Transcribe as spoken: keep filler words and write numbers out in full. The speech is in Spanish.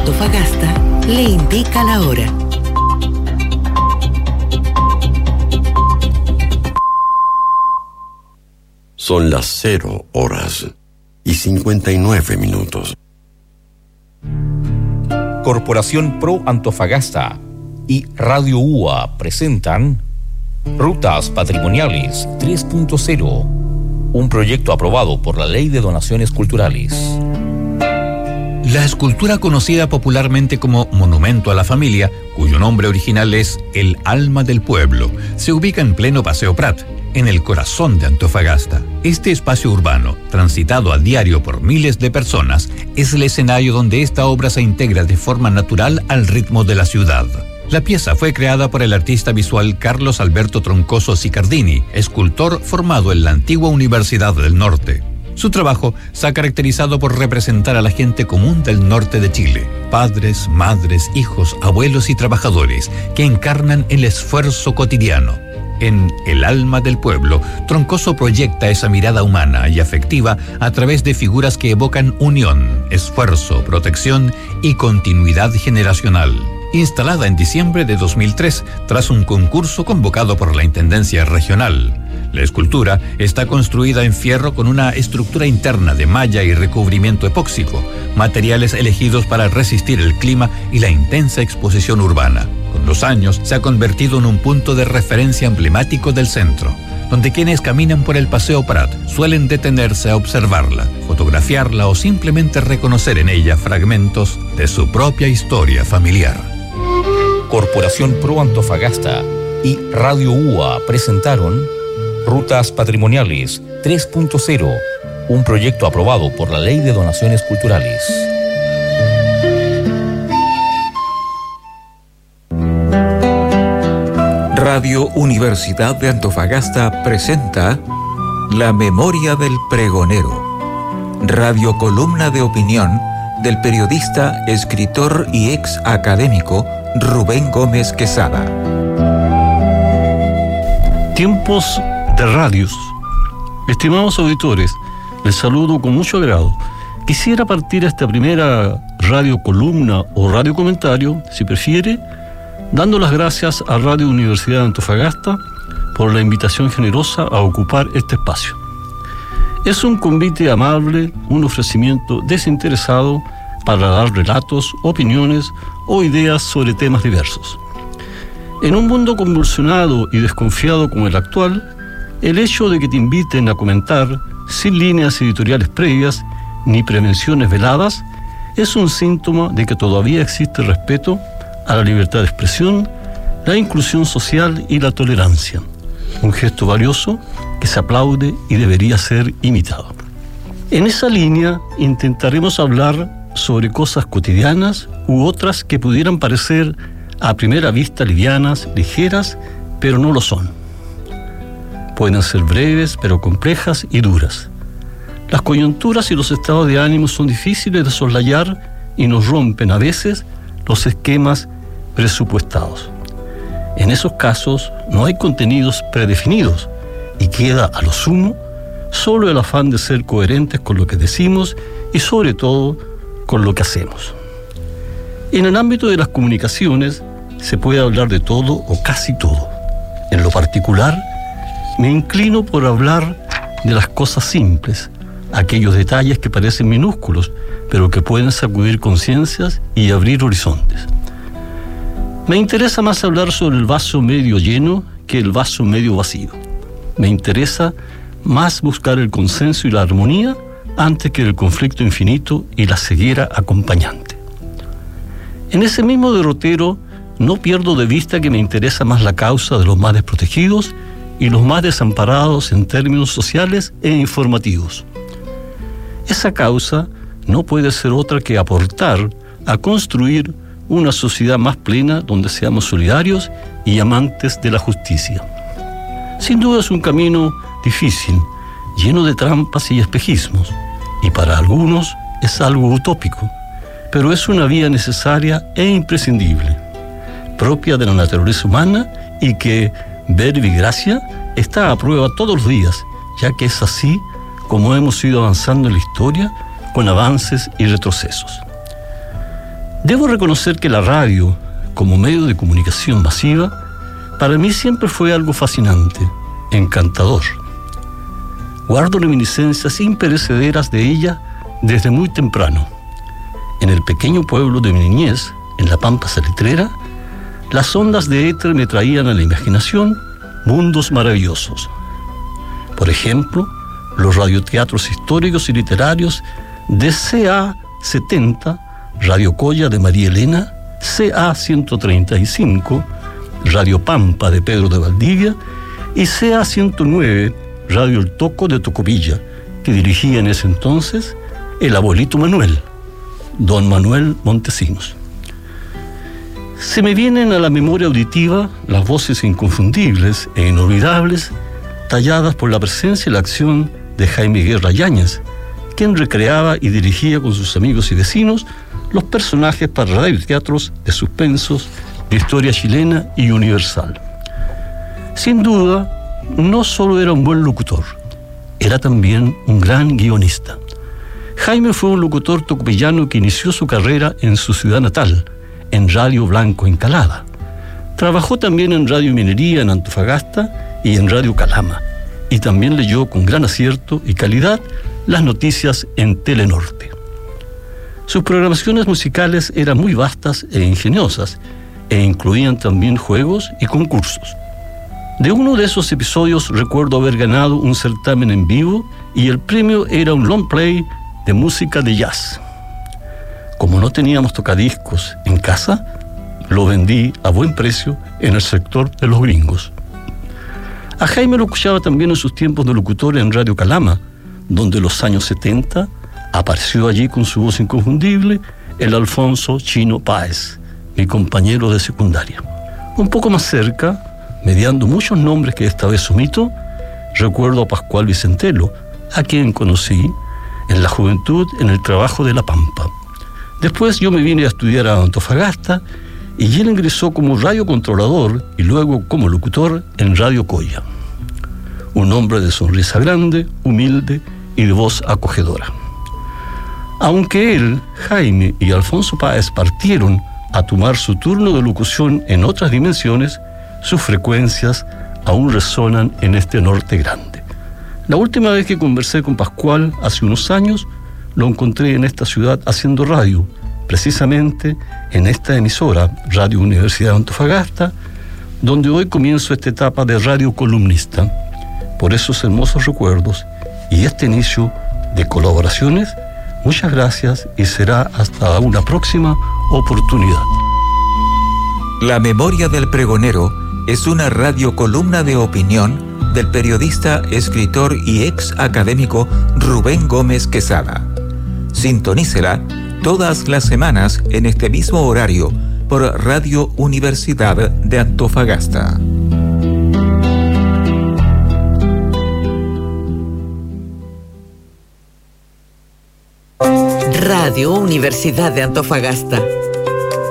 Antofagasta le indica la hora. Son las cero horas y cincuenta y nueve minutos. Corporación Pro Antofagasta y Radio U A presentan Rutas Patrimoniales tres punto cero, un proyecto aprobado por la Ley de Donaciones Culturales. La escultura conocida popularmente como Monumento a la Familia, cuyo nombre original es El Alma del Pueblo, se ubica en pleno Paseo Prat, en el corazón de Antofagasta. Este espacio urbano, transitado a diario por miles de personas, es el escenario donde esta obra se integra de forma natural al ritmo de la ciudad. La pieza fue creada por el artista visual Carlos Alberto Troncoso Sicardini, escultor formado en la antigua Universidad del Norte. Su trabajo se ha caracterizado por representar a la gente común del norte de Chile, padres, madres, hijos, abuelos y trabajadores que encarnan el esfuerzo cotidiano. En El Alma del Pueblo, Troncoso proyecta esa mirada humana y afectiva a través de figuras que evocan unión, esfuerzo, protección y continuidad generacional. Instalada en diciembre de dos mil tres, tras un concurso convocado por la Intendencia Regional. La escultura está construida en fierro con una estructura interna de malla y recubrimiento epóxico, materiales elegidos para resistir el clima y la intensa exposición urbana. Con los años se ha convertido en un punto de referencia emblemático del centro, donde quienes caminan por el Paseo Prat suelen detenerse a observarla, fotografiarla o simplemente reconocer en ella fragmentos de su propia historia familiar. Corporación Pro Antofagasta y Radio U A presentaron Rutas Patrimoniales tres punto cero, un proyecto aprobado por la Ley de Donaciones Culturales. Radio Universidad de Antofagasta presenta La Memoria del Pregonero, radiocolumna de opinión del periodista, escritor y ex académico Rubén Gómez Quesada. Tiempos de radios. Estimados auditores, les saludo con mucho agrado. Quisiera partir esta primera radiocolumna o radiocomentario, si prefiere, dando las gracias a Radio Universidad de Antofagasta por la invitación generosa a ocupar este espacio. Es un convite amable, un ofrecimiento desinteresado para dar relatos, opiniones o ideas sobre temas diversos. En un mundo convulsionado y desconfiado como el actual, el hecho de que te inviten a comentar sin líneas editoriales previas ni prevenciones veladas es un síntoma de que todavía existe respeto a la libertad de expresión, la inclusión social y la tolerancia. Un gesto valioso que se aplaude y debería ser imitado. En esa línea intentaremos hablar sobre cosas cotidianas u otras que pudieran parecer a primera vista livianas, ligeras, pero no lo son. Pueden ser breves, pero complejas y duras. Las coyunturas y los estados de ánimo son difíciles de soslayar y nos rompen a veces los esquemas presupuestados. En esos casos no hay contenidos predefinidos y queda a lo sumo solo el afán de ser coherentes con lo que decimos y sobre todo con lo que hacemos. En el ámbito de las comunicaciones se puede hablar de todo o casi todo. En lo particular, me inclino por hablar de las cosas simples, aquellos detalles que parecen minúsculos, pero que pueden sacudir conciencias y abrir horizontes. Me interesa más hablar sobre el vaso medio lleno que el vaso medio vacío. Me interesa más buscar el consenso y la armonía antes que el conflicto infinito y la ceguera acompañante. En ese mismo derrotero no pierdo de vista que me interesa más la causa de los más desprotegidos y los más desamparados en términos sociales e informativos. Esa causa no puede ser otra que aportar a construir una sociedad más plena donde seamos solidarios y amantes de la justicia. Sin duda es un camino difícil, lleno de trampas y espejismos, y para algunos es algo utópico, pero es una vía necesaria e imprescindible, propia de la naturaleza humana y que, verbi gracia, está a prueba todos los días, ya que es así como hemos ido avanzando en la historia con avances y retrocesos. Debo reconocer que la radio, como medio de comunicación masiva, para mí siempre fue algo fascinante, encantador. Guardo reminiscencias imperecederas de ella desde muy temprano. En el pequeño pueblo de mi niñez, en la Pampa Salitrera, las ondas de éter me traían a la imaginación mundos maravillosos. Por ejemplo, los radioteatros históricos y literarios de C A setenta, Radio Colla de María Elena, C A ciento treinta y cinco, Radio Pampa de Pedro de Valdivia y C A ciento nueve, Radio El Toco de Tocopilla, que dirigía en ese entonces el abuelito Manuel, don Manuel Montesinos. Se me vienen a la memoria auditiva las voces inconfundibles e inolvidables talladas por la presencia y la acción de Jaime Guerra Yáñez, quien recreaba y dirigía con sus amigos y vecinos los personajes para radioteatros de suspensos, de historia chilena y universal. Sin duda, no solo era un buen locutor, era también un gran guionista. Jaime fue un locutor tocopillano que inició su carrera en su ciudad natal, en Radio Blanco Encalada. Trabajó también en Radio Minería en Antofagasta y en Radio Calama, y también leyó con gran acierto y calidad las noticias en Telenorte. Sus programaciones musicales eran muy vastas e ingeniosas, e incluían también juegos y concursos. De uno de esos episodios recuerdo haber ganado un certamen en vivo y el premio era un long play de música de jazz. Como no teníamos tocadiscos en casa, lo vendí a buen precio en el sector de los gringos. A Jaime lo escuchaba también en sus tiempos de locutor en Radio Calama, donde en los años setenta apareció allí con su voz inconfundible el Alfonso Chino Páez, mi compañero de secundaria. Un poco más cerca, mediando muchos nombres que esta vez omito, recuerdo a Pascual Vicentelo, a quien conocí en la juventud en el trabajo de La Pampa. Después yo me vine a estudiar a Antofagasta y él ingresó como radiocontrolador y luego como locutor en Radio Colla. Un hombre de sonrisa grande, humilde y de voz acogedora. Aunque él, Jaime y Alfonso Páez partieron a tomar su turno de locución en otras dimensiones, sus frecuencias aún resonan en este norte grande. La última vez que conversé con Pascual, hace unos años, lo encontré en esta ciudad haciendo radio, precisamente en esta emisora, Radio Universidad de Antofagasta, donde hoy comienzo esta etapa de radio columnista. Por esos hermosos recuerdos y este inicio de colaboraciones, muchas gracias y será hasta una próxima oportunidad. La Memoria del Pregonero es una radiocolumna de opinión del periodista, escritor y ex académico Rubén Gómez Quesada. Sintonícela todas las semanas en este mismo horario por Radio Universidad de Antofagasta. Radio Universidad de Antofagasta.